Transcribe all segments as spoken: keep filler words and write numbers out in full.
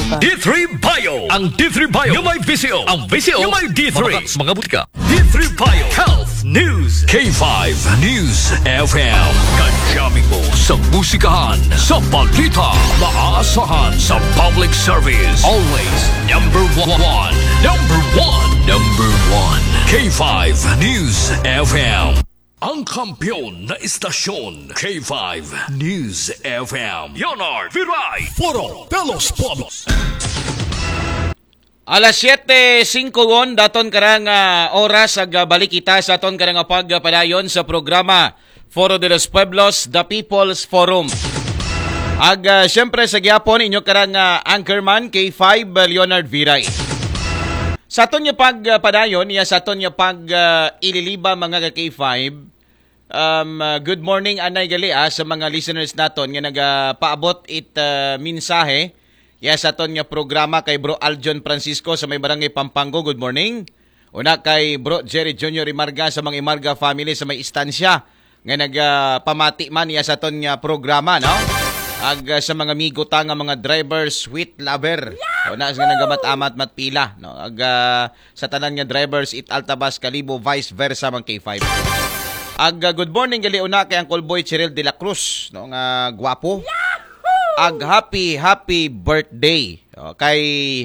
pa. D three Bio. Ang D three Bio yung may V C O. Ang V C O yung may D three. Mga butika. D three Bio Health News. K five News F M. Kajaming mo sa musikahan, sa balita, maaasahan sa public service. Always number one. Number one. Number one. K five News F M. Ang kampiyon na istasyon, K five News F M. Leonard Viray. Foro Pelos Polos. Alas siyete singko gon daton karang uh, oras ag uh, balik kita sa aton karang pagpadayon sa programa Foro de los Pueblos, The People's Forum. Ag uh, syempre sa gyapon inyo karang uh, anchorman K five uh, Leonard Viray. Sa aton nya pagpadayon, iya sa aton nya pag uh, ililiba mga ka K five. Um, uh, good morning anay gali ah, sa mga listeners naton nga nagapaabot it uh, mensahe. Iya sa aton nya programa kay Bro Aljon Francisco sa may barangay Pampango. Good morning. Una kay Bro Jerry Junior Imarga sa mga Imarga family sa may istansya nga nagpamati uh, man iya sa aton nya programa, no? Ag uh, sa mga migo ta nga mga driver, sweet lover. Una nga nagamat-amat matpila, no? Ag uh, sa tanan nga drivers it Altabas Kalibo vice versa man K five. Ag uh, good morning gali una kay Uncle Boy Cheryl de la Cruz, no nga gwapo. Ag happy happy birthday o, kay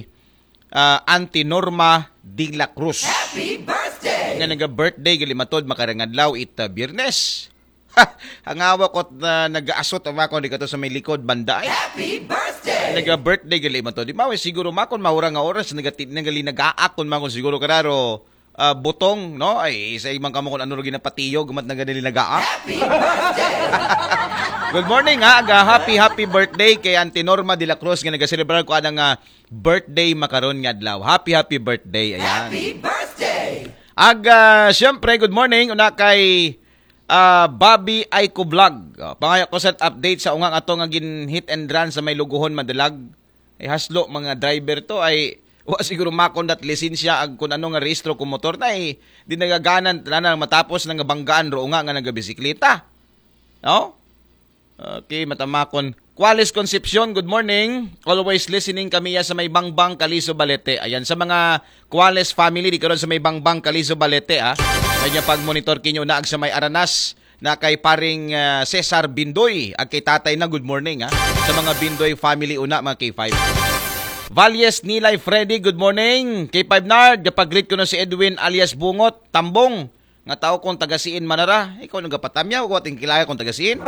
uh, Auntie Norma de la Cruz. Happy birthday. Nga naga birthday gali matod makarangadlaw it uh, Biyernes. Ang awa ko na uh, nag-aasot ang ako di ka to sa may likod banda ay. Happy birthday. Naga-birthday gali man to. Di mawe siguro makon maura nga oras nagatid nagali nag-aakon makon siguro kararo uh, butong no ay sa imang kamo kun ano ro ginapatiyo gumat nagadili nagaa. Happy birthday. Good morning ha. Aga happy happy birthday kay Auntie Norma de la Cruz nga naga-celebrate ko anang uh, birthday makaron nga adlaw. Happy happy birthday. Ayan. Happy birthday. Aga syempre good morning una kay Uh, Bobby Aiko Vlog. Uh, Pangaya ko sa update sa ungang ato nga gin hit and run sa may luguhon madalag. Ay haslo mga driver to ay wa siguro makondat lisensya ag kun ano nga rehistro ko motor na ay di nagaganan tanan matapos nga banggaan ro nga nga nagabisikleta. No? Okay, matamakon. Qualis Concepcion, good morning. Always listening kami ya sa may Bangbang Calizo Balete. Ayan sa mga Qualis family di karon sa may Bangbang Calizo Balete ah. Kanya pag-monitor kinyo na ag sa may Aranas na kay paring uh, Cesar Bindoy ag kay tatay na good morning ha sa mga Bindoy family una mga K five. Valyes Nilay Freddy, good morning. K five Nard, gapag-greet ko na si Edwin alias Bungot, Tambong. Nga tao kong tagasiin manara. Ikaw nagapatamya, huwag ating kilaya kong tagasiin.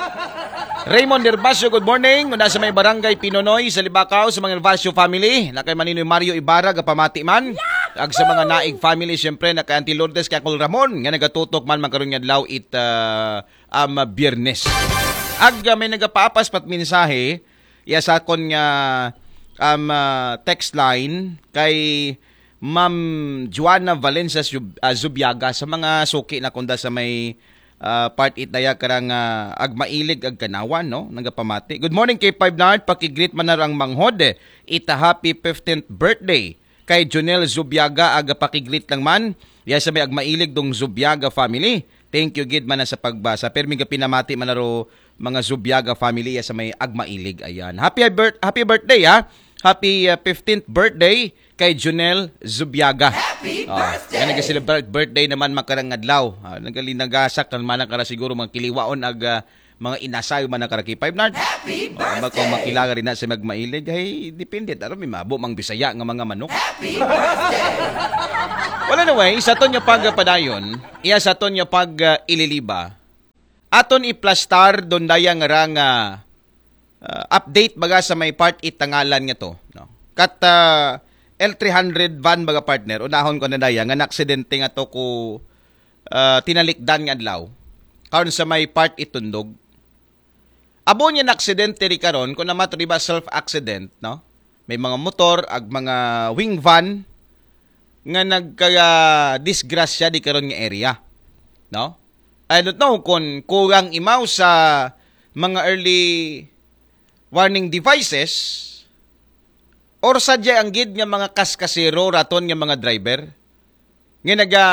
Raymond Herbacio, good morning. Muna sa may barangay Pinonoy sa Libacao sa mga Herbacio family. Na kay Maninoy Mario Ibarra, gapamati man. Ag sa mga Naig family, syempre, na kay Auntie Lourdes, kay Uncle Ramon. Nga nagatutok man magkaroon nga adlaw it uh, um, Biyernes. Ag uh, may nagapapas pat mensahe. Iya sa kon nga um, uh, text line kay Ma'am Juana Valencia Zub- uh, Zubiaga sa mga suki na kunda sa may uh, part it daya karang uh, agmailig ag kanawan no nagapamati. Good morning K five Nard, paki-greet man narang manghod. Ita happy fifteenth birthday kay Jonel Zubiaga aga paki-greet lang man. Ya sa may agmailig dong Zubiaga family. Thank you gid man na sa pagbasa. Pero mi pinamati man naro mga Zubiaga family ya sa may agmailig. Ayan. Happy birth happy birthday ha. Happy uh, fifteenth birthday kay Jonel Zubiaga. Happy Oh, birthday. yan nag-celebrate birthday naman makarang adlaw. Uh, Nagalinagasak naman nakara siguro mga kiliwaon ag uh, mga inasay man nakara K five Nard. Happy Oh, birthday. kung makilala rin na sa magmailig ay depende taro may mabo mang Bisaya nga mga manok. Happy birthday. Well anyway, sa aton nga pagpadayon, iya sa aton nga pag uh, ililiba. Aton iplastar don daya nga rang uh, uh, update baga sa may part itangalan nga to, no. Kat uh, L three hundred van baga partner, unahon ko na daya nga naksidente nga to ko uh, tinalikdan nga adlaw. Karon sa may part itundog. Abo niya naksidente ri karon kun naman to diba self accident, no? May mga motor ag mga wing van nga nagkaya disgrasya di karon nga area, no? I don't know kung kurang imaw sa mga early warning devices or sadya ang gid nga mga kaskasero raton nga mga driver nga naga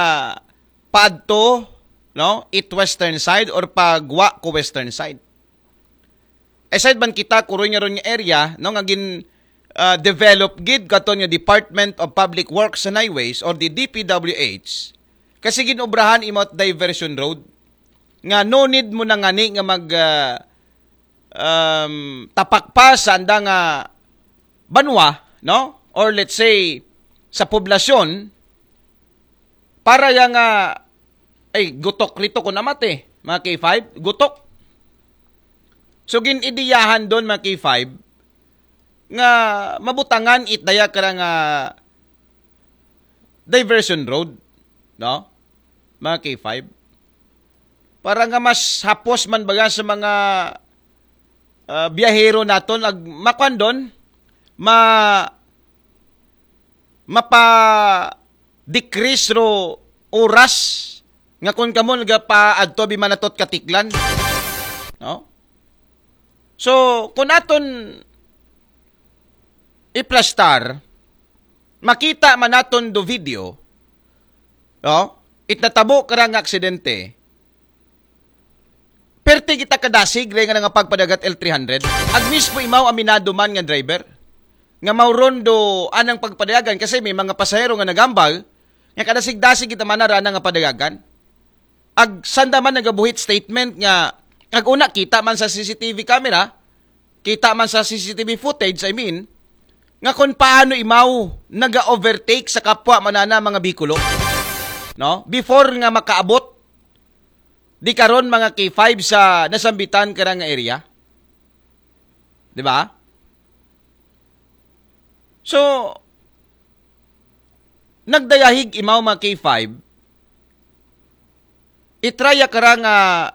paadto no it western side or pagwa ko western side. Aside man kita kuroy nga ron nga area no nga gin uh, develop gid katon nga Department of Public Works and Highways or the D P W H kasi ginobrahan imot diversion road nga no need mo na ngani nga mag uh, um, tapak pa sa anda nga banwa, no? Or let's say sa poblasyon para yang nga ay gutok rito ko namate mga K five gutok. So ginidiyahan doon mga K five nga mabutangan itdaya kara nga diversion road, no? Mga K five. Para nga mas hapos man baga sa mga uh, biyahero naton ag makuan doon ma mapa decrease ro oras nga kun kamo nagapa adto bi manatot katiklan, no? So kun aton iplastar makita man naton do video, no? Itnatabo kara nga aksidente. Perti kita kadasig ray nga nga pagpadagat L three hundred. Ag mismo imaw aminado man nga driver nga maurondo anang pagpadagan kasi may mga pasahero nga nagambal nga kadasig-dasig kita manara nga padagagan. Ag sanda man nagabuhit statement nga ag una kita man sa C C T V camera, kita man sa C C T V footage, I mean, nga kung paano imaw naga-overtake sa kapwa manana mga bikulo. No? Before nga makaabot di karon mga K five sa nasambitan kara nga area. 'Di ba? So nagdayahig imaw mga K five. Itraya kara nga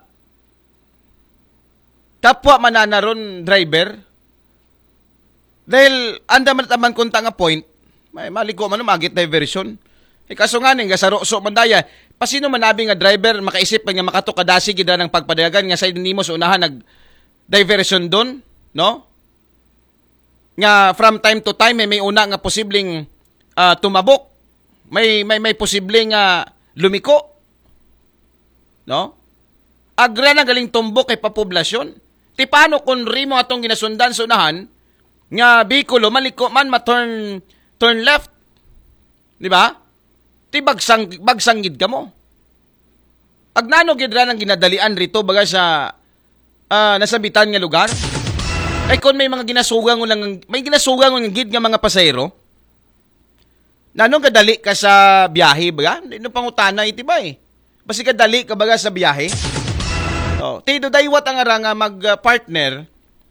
kapwa mananaron driver. Dahil anda man taman kunta nga point, may maliko man magit diversion. E kaso nga ning gasaro-so mandaya, pasino man nabi nga driver makaisip pa nga makato kadasi gid ng pagpadagan nga sa nimo sa unahan nag diversion don, no? Nga from time to time may, may una nga posibleng uh, tumabok. May may may posibleng nga uh, lumiko. No? Agra na galing tumbok kay papoblasyon. Ti paano kung rimo atong ginasundan sa unahan nga bikulo maliko man ma-turn turn left. Di ba? Ti bagsang bagsanggid ka mo. Agnano gid ra nang ginadalian rito baga sa uh, nasabitan nga lugar. Ay kung may mga ginasugang lang may ginasugang ng gid nga mga pasahero. Nanong kadali ka sa biyahe baga? Ano pangutana iti ba eh? Basi kadali ka baga sa biyahe. Oh, tido daywat ang ara nga mag-partner.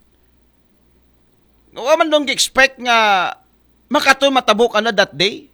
Uh, Wa man dong expect nga makato matabok ano that day.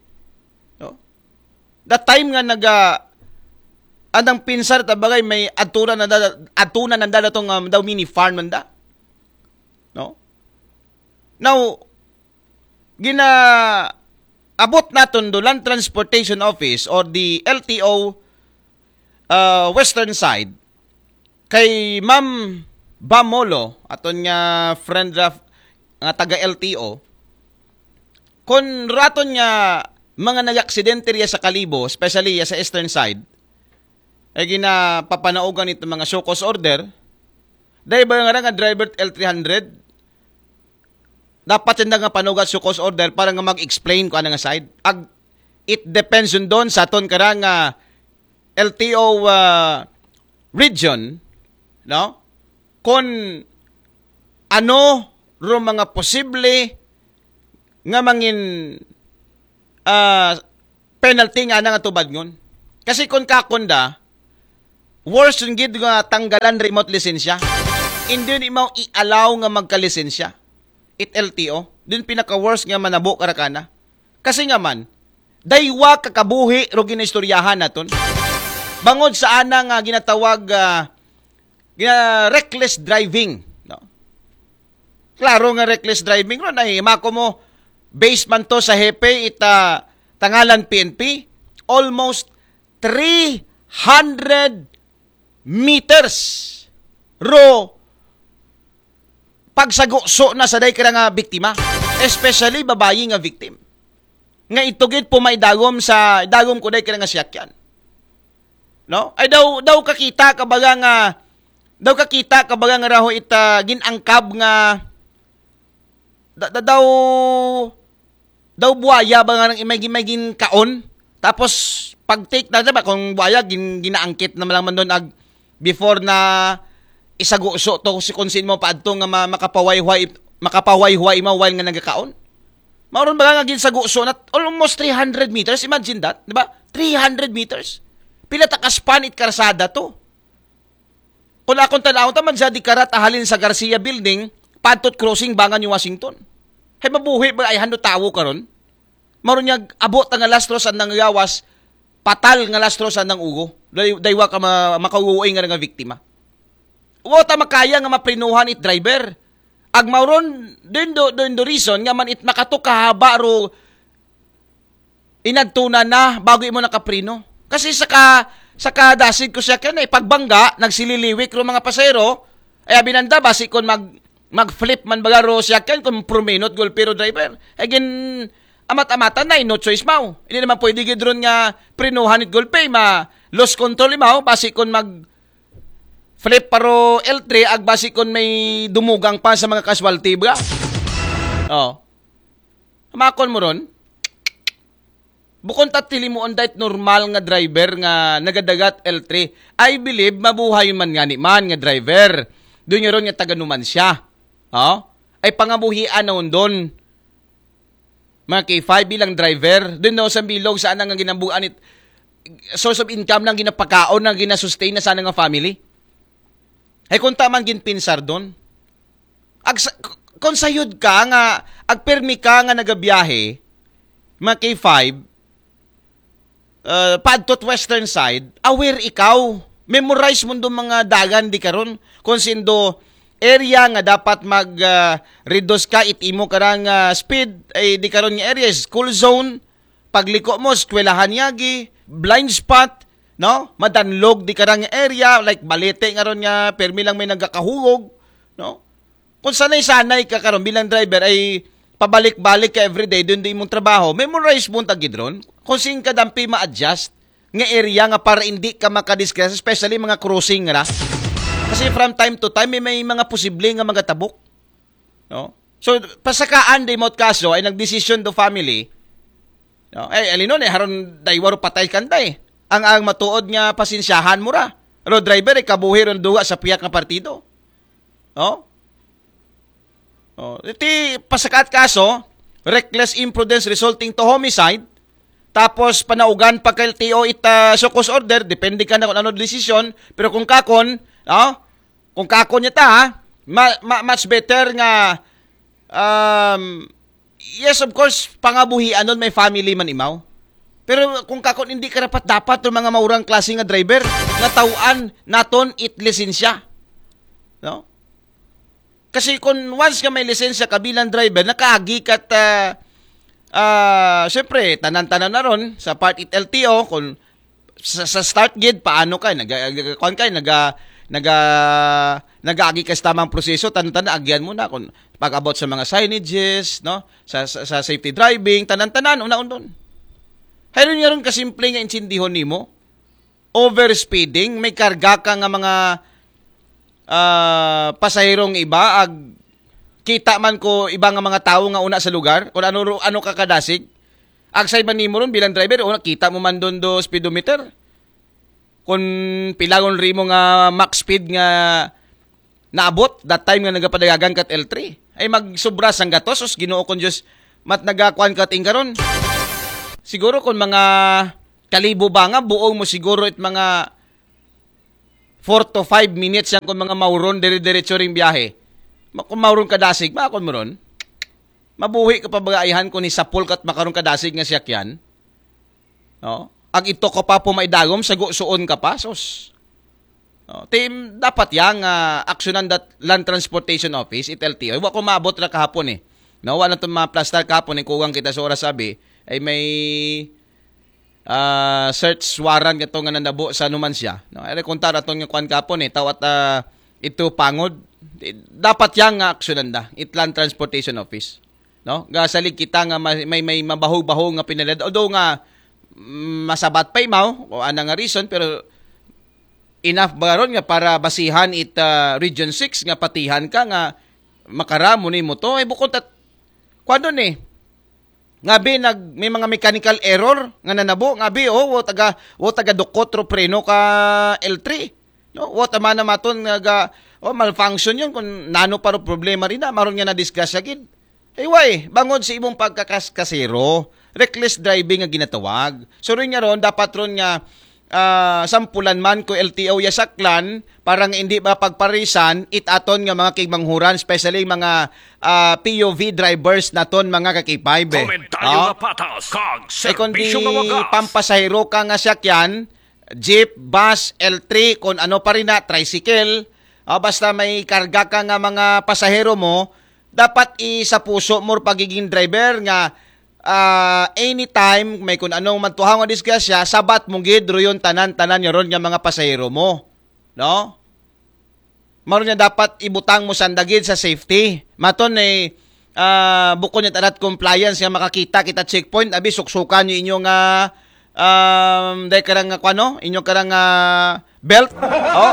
That time nga naga andang pinsar tabagay may atunan na atunan nanda datong um, daw mini farm nanda. No? Now gina abot naton do Land Transportation Office or the L T O uh, Western Side kay Ma'am Bamolo aton nga friend of nga taga L T O kon raton nga mga nag-aksidente riya sa Kalibo, especially sa eastern side, ay ginapapanaugan ito mga show cause order. Dahil ba nga nga driver L three hundred, dapat yun nga panugat show cause order para nga mag-explain ko ano nga side. Ag, it depends yun doon sa aton karang nga L T O uh, region, no? Kung ano ro mga posible nga mangin Uh, penalty nga nga tubad ngon. Kasi kung kakunda, worse yung gid nga tanggalan remote lisensya. Hindi yun imaw i-allow nga magka-lisensya. It L T O. Dun pinaka-worst nga manabo karakana. Kasi nga man, daywa kakabuhi ro ginistoryahan naton. Bangod sa ana nga ginatawag uh, gina reckless driving. No? Klaro nga reckless driving ro na himako mo based man to sa hepe ita tangalan P N P almost three hundred meters ro pagsaguso na sa day kira nga biktima, especially babayi nga victim nga itugid po may dagom sa dagom ko day kira nga siyakyan, no? Ay daw daw kakita kabaga nga daw kakita kabaga nga raho ita ginangkab nga da, da, daw daw buhaya ba nga nang imagine kaon. Tapos pag take na diba kung buhaya gin, ginaangkit na lang man doon ag before na isaguso to si konsin mo paadto nga ma, makapaway-huay makapaway-huay mo while nga nagakaon. Mauron ba nga gin saguso na almost three hundred meters, imagine that, di ba? three hundred meters. Pila ta ka span it karsada to. Kung akong tanaw ta man sa di karat ahalin sa Garcia Building, padtot crossing bangan yung Washington. Hay mabuhi ba ay hando tawo karon? Mauron nya abot nga lastros ang nangyawas patal nga lastros ang nang ugo. Daywa ka ma, makauuoy nga nga biktima. Uwa ta makaya nga maprinuhan it driver. Ag mauron din do din do reason nga man it makato kahaba ro inagtuna na bago imo nakaprino. Kasi saka saka dasig ko siya kanay pagbangga nagsililiwik ro mga pasahero ay binanda basi kon mag mag-flip man baga ro siya kan kung promenot gol pero driver. Again amat-amatan na no choice mao. Hindi naman pwede gid ron nga prinuhan it golpe ma lost control mao basi kon mag flip paro L three ag basi kon may dumugang pa sa mga casualty ba? Oh. Makon mo ron. Bukod tatili mo on diet normal nga driver nga nagadagat L three. I believe mabuhay man nga ni man nga driver. Doon nga ron nga taganuman siya. Oh? Ay pangabuhian na doon. Mga K five bilang driver. Doon no sa bilog saan nga ginambuan it source of income nang ginapakaon nang ginasustain na sana nga family. Ay kung taman ginpinsar doon. Ag kung sayod ka nga agpermi ka nga nagabiyahe mga K five uh, padtot western side, aware ikaw. Memorize mo do mga dagan di karon kung sindo area nga dapat mag uh, reduce ka itimo karang uh, speed ay di karon nga area school zone, pagliko mo eskwelahan yagi, blind spot. No? Madanlog di karang area like balete nga ron nga permi lang may nagakahugog, no? Kung sanay-sanay ka karon bilang driver ay pabalik-balik ka everyday doon di mong trabaho, memorize mo tagid ron. Kung sing ka dampi ma-adjust nga area nga para hindi ka makadisgrasya, especially mga crossing nga. Kasi from time to time may, may mga posible nga mga tabok. No? So pasakaan di mo't kaso ay nagdesisyon do family. No? Ay alino eh haron daywaro patay kanday. Ang ang matuod nga pasensyahan mo ra. Road driver ay kabuhi ron duwa sa piyak nga partido. Oh? Oh, iti pasakat kaso, reckless imprudence resulting to homicide. Tapos panaugan pa kay L T O it uh, show cause order, depende ka na kung ano desisyon, pero kung kakon, oh, kung kakon niya ta, ha, ma, ma, much better nga um yes of course pangabuhian nun may family man imaw. Pero kung kakon hindi ka rapat dapat yung mga maurang klase nga driver nga tauan naton it lisensya. No? Kasi kung once ka may lisensya ka bilang driver, nakaagi kat uh, uh, syempre tanan-tanan na ron sa part it L T O kung sa, sa start gid paano ka nag kon kay naga naga nagaagi ka sa tamang proseso tanan-tanan agyan mo na kung pag-abot sa mga signages, no? Sa, sa, sa safety driving tanan-tanan una-unon. Hayron nga ron kasimple nga insindihon nimo. Overspeeding, may karga ka nga mga uh, pasahirong iba ag kita man ko iba nga mga tao nga una sa lugar kung ano ano ka kadasig. Ag say man nimo ron bilang driver una kita mo man don do speedometer. Kung pilagon rimo nga max speed nga naabot that time nga nagapadayagan kat L three ay magsobra sang gatos os Ginoo kon Dios mat nagakuan kat ingkaron. Siguro kung mga kalibo ba nga, buong mo siguro it mga four to five minutes yan kung mga mauron, dire-diretso ring biyahe. Kung mauron kadasig, makakon mo ron. Mabuhi ka pa bagaihan kung ni sapul kat makaroon kadasig nga siyakyan. No? Ag ito ko pa pumaidagom, sago-suon ka pa, sos. No? Team, dapat yang uh, aksyonan that Land Transportation Office, it L T O. Iwa ko maabot na kahapon eh. No? Wala itong mga plastar kahapon, eh, kuwang kita sa oras sabi, ay may uh, search warrant ito nga nanabo sa numansya. No? Ay kontar atong nga kuan kapon eh tawat uh, ito pangod. Dapat yang nga aksyonan da. Itland Transportation Office. No? Gasalig kita nga may may mabahog-bahog nga pinalad. Although nga masabat pa imaw o ana nga reason pero enough ba ron nga para basihan it uh, Region six nga patihan ka nga makaramo ni mo to ay bukod at kuano ni? Ngabi nag may mga mechanical error nga nanabo, ngabi oh, wo taga wo taga dukot ro preno ka L three. No, wo tama na maton nga oh, malfunction yun kung nano paro problema rin na maron nga na discuss agid. Hey, way, bangod sa imong pagkakaskasero, reckless driving nga ginatawag. So rin nga ron dapat ron nga uh, sampulan man ko L T O yasaklan parang hindi ba pagparisan itaton nga mga kigmanghuran, especially mga uh, P O V drivers naton mga kakipay be. Komentaryo nga patas kag Eh kundi serbisyo nga wagas. pampasahero ka nga sakyan, jeep, bus, L three, kung ano pa rin na, tricycle, ah, basta may karga ka nga mga pasahero mo, dapat isa puso mo pagiging driver nga uh, anytime may kung anong mantuhaw nga disgrasya, sabat mong gidro yun tanan-tanan nyo ron nga mga pasahero mo. No? Maron niya dapat ibutang mo sandagid sa safety. Maton eh, uh, bukod niya tadat compliance nga makakita kita checkpoint, abi suksukan nyo inyong uh, um, dahil karang uh, ano, inyong karang uh, belt. Oh.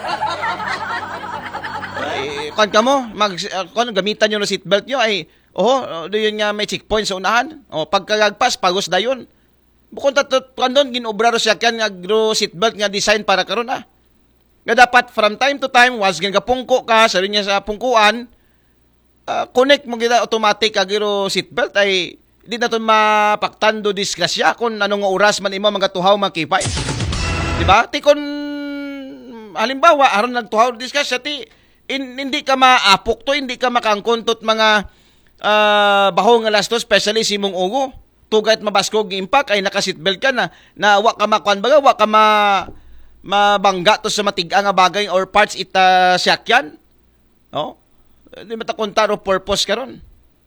Ay, kan ka mo, mag, uh, kung gamitan nyo na seatbelt nyo, ay, oh, doon nga may checkpoint sa unahan. Oh, pagkagagpas, pagos da yun. Bukod tatot, kandon, ginobra ro siya kan nga seatbelt nga design para karon ah. Nga dapat from time to time, was nga pungko ka, sa rin niya sa pungkuan, uh, connect mo kita automatic agiro seatbelt ay di na ito mapaktando disgrasya kung anong oras man imo mga tuhaw makipay. Diba? Ti kung halimbawa, aron nagtuhaw disgrasya, ti in, hindi ka maapok to, hindi ka makangkontot mga uh, baho nga lasto, especially si mong ugo. Tugayt mabaskog impact ay naka-seatbelt ka na, na wa ka makuan baga, wa ka ma mabangga to sa matiga nga bagay or parts ita sakyan. No? Di matakunta ro purpose karon.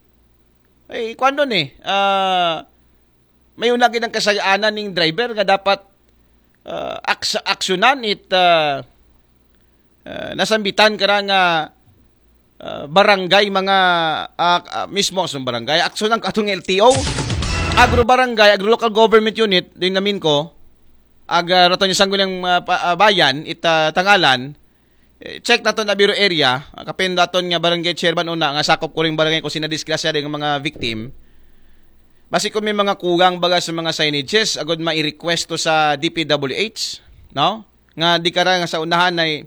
Ay, kuan nun eh, uh, may unagi ng kasayaanan ng driver nga dapat uh, aks- aksyonan it uh, uh, nasambitan ka nga uh, barangay mga uh, uh, mismo sa barangay, aksyonan katong L T O, agro barangay, agro local government unit, din namin ko, aga raton yung sanggol ng uh, uh, bayan, it uh, tangalan, check naton na biro area, kapin naton nga barangay chairman una nga sakop ko ring barangay ko sinadisgrasya ring mga victim. Basi kung may mga kugang baga sa mga signages, agad mai-request to sa D P W H, no? Nga di kara nga sa unahan ay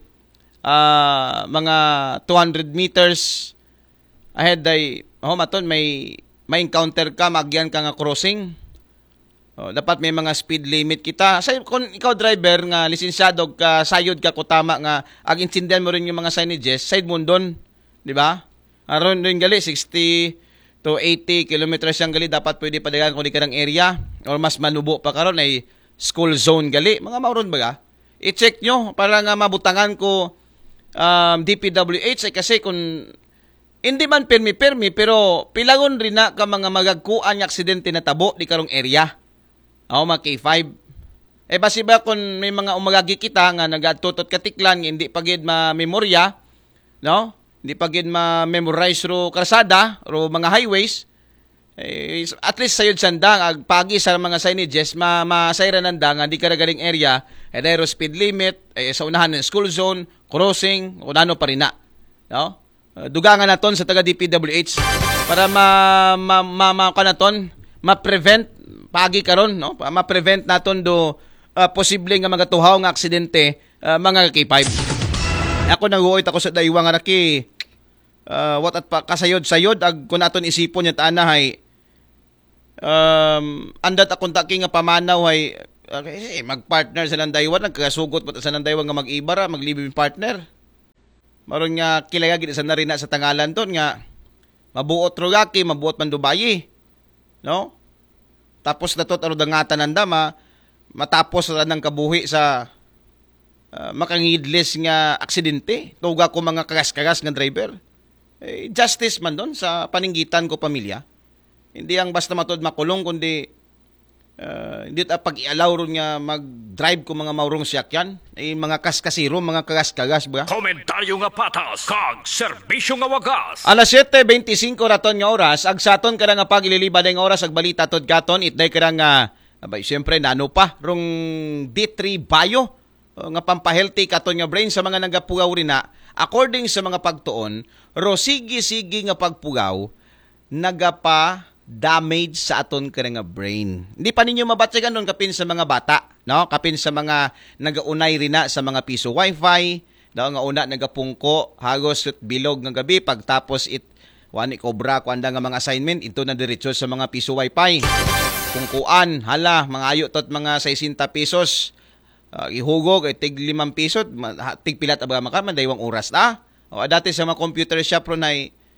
uh, mga two hundred meters ahead ay oh maton may may encounter ka magyan ka nga crossing. Oh, dapat may mga speed limit kita. Say kung ikaw driver nga lisensyado ka sayod ka ko tama nga ag intindihan mo rin yung mga signages, side mo doon, di ba? Aron din gali sixty to eighty kilometers yang gali dapat pwede padagan kung di ka ng area or mas manubo pa karon ay school zone gali. Mga mauron baga. I-check nyo para nga mabutangan ko um, D P W H ay kasi kung hindi man permi-permi pero pilangon rin na ka mga magagkuan nga aksidente na tabo di karong area. O, mga K five. Eh, basi ba kung may mga umagagi kita nga nagatutot katiklan, hindi pagid ma-memorya, no? Hindi pagid ma-memorize ro kalsada, ro mga highways, eh, at least sayod sandang, agpagi sa mga signages, ma-masayra nandang, hindi ka galing area, eh, dahil speed limit, eh, sa unahan ng school zone, crossing, kung ano pa rin na, no? Dugangan naton sa taga D P W H para ma, ma, ma, ma, kanaton, ma-prevent pagi karon no ma-prevent naton do uh, posible nga mga tuhaw nga aksidente uh, mga K five. Ako naguoy ako sa daywa nga naki uh, what at pa kasayod-sayod ag kun aton isipon nya taana hay um andat akong taki nga pamanaw hay okay, eh, magpartner sa nang daywa nagkasugot pa sa nang daywa nga mag-ibara mag-live partner. Maron nga kilaya gid sa narina sa tangalan ton nga mabuot rogaki mabuot man Dubai. No? Tapos natot aro dangatan nanda ma matapos ra nang kabuhi sa uh, makangidles nga aksidente. Tuga ko mga kagas-kagas nga driver. Eh, justice man don sa paninggitan ko pamilya. Hindi ang basta matod makulong kundi uh, hindi ta pag-ialaw ron nga mag-drive ko mga maurong siyakyan. Eh, mga kaskasiro, mga kagas-kagas ba? Komentaryo nga patas kag serbisyo nga wagas. Alas siyete bentisinko raton nga oras, ag saton kada nga pagililibad nga oras ag balita tod katon itday kada nga abay syempre nano pa rong D three Bio nga pampahealthy katon nga brain sa mga nagapugaw rin na according sa mga pagtuon ro sige-sige nga pagpugaw nagapa damage sa aton ka nga brain. Hindi pa ninyo mabatsagan nun kapin sa mga bata, no? Kapin sa mga nagaunay rin na sa mga piso wifi, no? Nga una nagapungko, hagos at bilog ng gabi, pagtapos it, wani cobra, kuanda nga mga assignment, ito na diretso sa mga piso wifi. Kungkuan, hala, mga ayo tot mga sixty pesos, uh, ihugog, ay tig limang piso, tig pilat abaga makaman, daywang oras na. O, dati sa mga computer shop ro na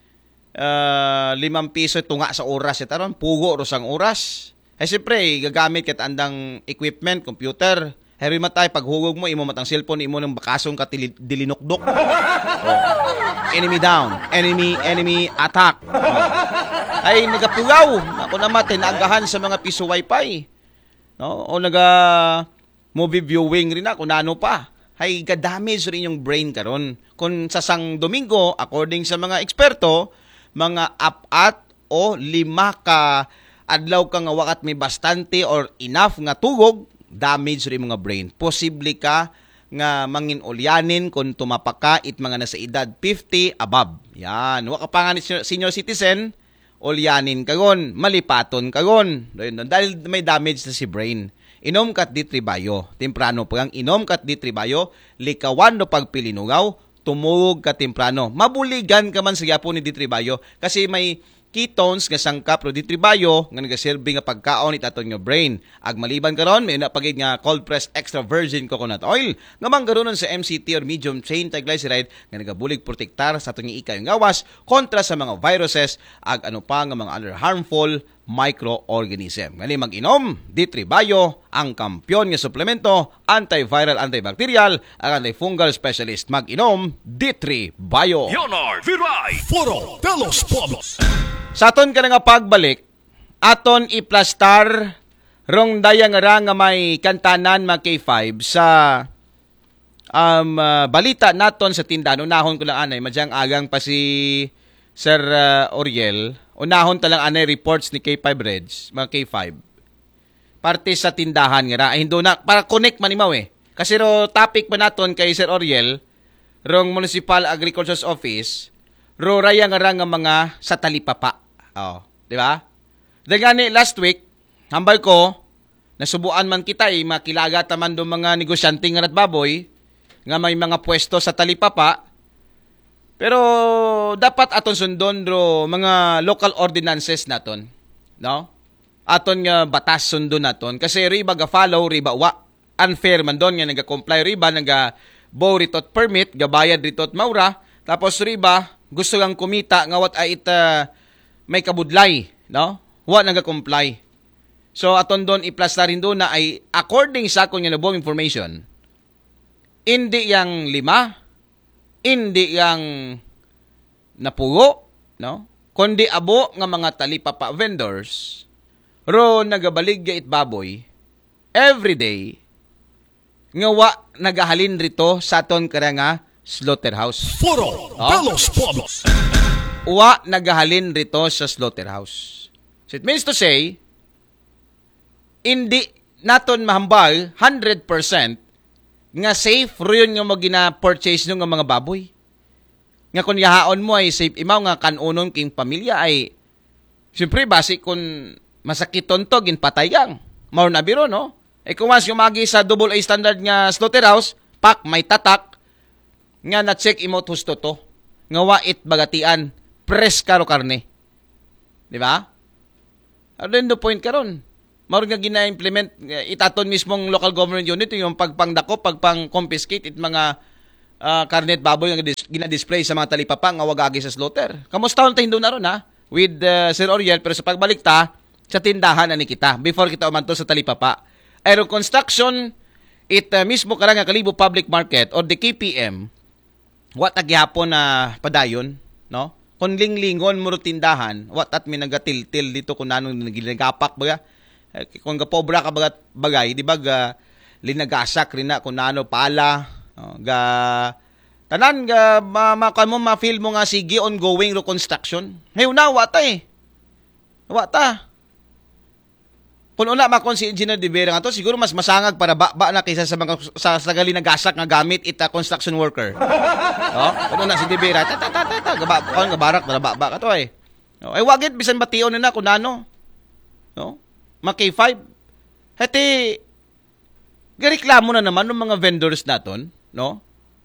Uh, limang piso tunga sa oras ito ron, pugo ro sang oras. Ay siyempre, gagamit kat andang equipment, computer. Heri matay, paghugog mo, imo matang cellphone, imo ng bakasong ka dilinukdok. Oh. Enemy down. Enemy, enemy attack. Oh. Ay, nagapugaw. Ako naman, tinagahan sa mga piso wifi. No? O naga movie viewing rin na, kung ano pa. Ay, ga-damage rin yung brain karon. Kung sa sang Domingo, according sa mga eksperto, mga apat o lima ka adlaw ka nga wakat may bastante or enough nga tugog, damage rin mga brain. Posible ka nga mangin ulyanin kung tumapak ka it mga nasa edad fifty above. Yan. Waka pa nga ni senior citizen, ulyanin kagon, malipaton kagon. Dahil may damage na si brain. Inom kat di tribayo. Temprano pa ang inom kat di tribayo, likawan no pagpilinugaw, tumugog ka temprano. Mabuligan ka man sa yapo ni Ditribayo kasi may ketones nga sangkap ro Ditribayo nga nagaserbi nga pagkaon itaton nga brain. Ag maliban karon may napagid nga cold pressed extra virgin coconut oil nga manggaronon sa M C T or medium chain triglyceride nga nagabulig protektar sa aton ika nga gawas kontra sa mga viruses ag ano pa nga mga other harmful microorganism. Ngali mag-inom, Ditribayo, ang kampyon nga suplemento, antiviral, antibacterial, ang antifungal specialist. Mag-inom, Ditribayo. Leonard Viray, Foro de los Pueblos. Sa aton ka nga pagbalik, aton iplastar rong dayang ra nga may kantanan mga K five sa um, uh, balita naton sa tindahan. Unahon ko lang anay, madyang agang pa si Sir uh, Oriel. Unahon talang anay reports ni K five Reds, mga K five. Parte sa tindahan nga ra. Ay, hindi na, para connect man imaw eh. Kasi ro topic pa naton kay Sir Oriel, rong Municipal Agriculture's Office, ro raya nga ra nga mga sa talipapa. Oh, di ba? Dagani last week, hambal ko, nasubuan man kita eh, makilaga taman do mga negosyante nga baboy, nga may mga pwesto sa talipapa. Pero dapat aton sundon ro mga local ordinances naton, no? Aton nga batas sundon naton kasi riba ga follow riba wa unfair man don nga naga-comply riba naga bow ritot permit gabayad ritot maura tapos riba gusto lang kumita nga wat ay ita may kabudlay, no? Wa naga-comply. So aton don iplastar rin do na ay according sa akong nga nabong information, hindi yang lima, hindi yang napugo, no? Kundi abo nga mga talipapa vendors ro nagabalig it baboy every day nga wa nagahalin rito sa aton kara nga slaughterhouse. Foro de los Pueblos. Wa nagahalin rito sa slaughterhouse. So it means to say, hindi naton mahambal one hundred percent nga safe ro yun nga magina-purchase nung nga mga baboy. Nga kung yahaon mo ay safe imaw nga kanunon king pamilya ay siyempre basi kung masakiton to ginpatay gang. Mao na biro no? Eh kung mas yumagi sa double A standard nga slaughterhouse, pak may tatak nga na-check imot husto to. Nga wait bagatian, press karo karne. Di ba? Ano din the point karon? Mao nga gina-implement itaton mismong local government unit yung pagpangdako, pagpang-confiscate it mga uh, karnet baboy nga gina-display sa mga talipapa nga wagagi sa slaughter. Kamusta on tayo na ron ha? With uh, Sir Oriel, pero sa pagbalik ta, sa tindahan na ni kita, before kita umanto sa talipapa. Aero construction, it uh, mismo karang nga Kalibo Public Market or the K P M, wat agyapon na padayon, no? Kung linglingon mo tindahan, wat at may nagatil-til dito kung nanong nagilagapak baga, kung gapobra ka bagat bagay, di ba ga linagasak rin na kung ano pala, oh, ga tanan ga ma, ma, mo ma-feel mo nga sige ongoing reconstruction. Hey, una wata eh. Wata. Kung una makon si Engineer De Vera nga to, siguro mas masangag para ba, na kaysa sa mga sa, sa galinagasak nga gamit ita construction worker. Oh, kung una si De Vera, ta ta ta ta, ta gaba kon gabarak para ba ka to eh. No, ay wagit bisan bation na kun ano. No? Ma K five. Hati gareklamo na naman ng mga vendors naton, no?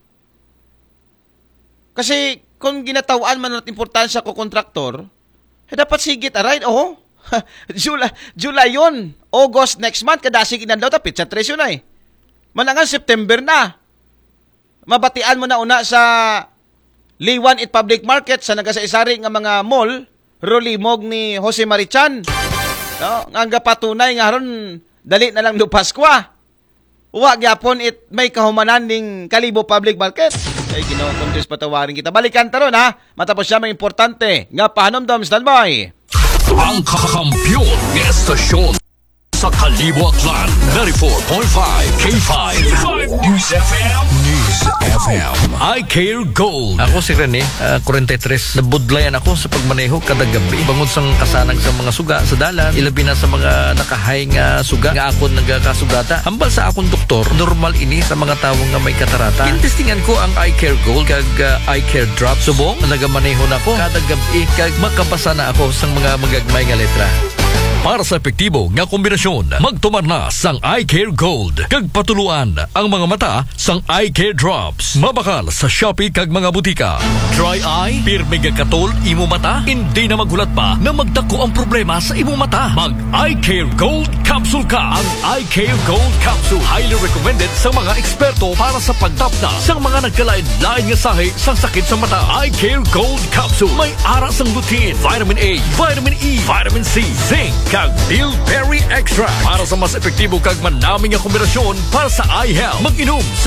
Kasi kung ginatawan man at importansya ko kontraktor, eh dapat sigit aray, oh. July, July yun. August next month kada sige na daw tapit sa tresyo na eh. Manangan September na. Mabatian mo na una sa Liwan at Public Market sa nagasaisari nga mga mall, rolimog ni Jose Marichan. No, nga patunay nga ron dali na lang do Paskwa. Uwa gyapon it may kahumanan ning Kalibo Public Market. Ay Ginoo contest patawarin kita. Balikan taron ha. Matapos siya may importante nga pahanomdom standby. Ang kakampiyon ng estasyon sa Kalibo Aklan, ninety-four point five K five News F M. News F M. I Care Gold. Ako si Rene, uh, forty-three. Nabudlayan ako sa pagmaneho kada gabi. Bangod sang kasanag sa mga suga sa dalan, ilabi na sa mga nakahay nga suga nga ako nagakasugata. Hambal sa akong doktor, normal ini sa mga tawo nga may katarata. Kinistingan ko ang I Care Gold kag uh, I Care Drop. Subong, nagamaneho na ako kada gabi kag makabasa na ako sang mga magagmay nga letra. Para sa epektibo nga kombinasyon, magtumar na sang I Care Gold. Kag patuluan ang mga mata sang I Care Drops. Mabakal sa Shopee kag mga butika. Dry eye, pirmi nga katol, imo mata, hindi na maghulat pa na magdako ang problema sa imo mata. Mag I Care Gold Capsule ka. Ang I Care Gold Capsule highly recommended sa mga eksperto para sa pagtapna sang mga nagkalain-lain nga sahi sang sakit sa mata. I Care Gold Capsule may ara sang lutein, vitamin A, vitamin E, vitamin C, zinc, kag bilberry extract para sa mas epektibo kag manaming nga kombinasyon para sa eye health. Mag-inom sa